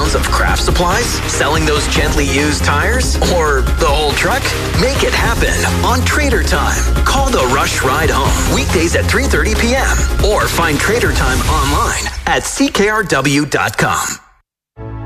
pounds of craft supplies? Selling those gently used tires? Or the whole truck? Make it happen on Trader Time. Call the Rush Ride Home weekdays at 3:30 p.m. or find Trader Time online at ckrw.com.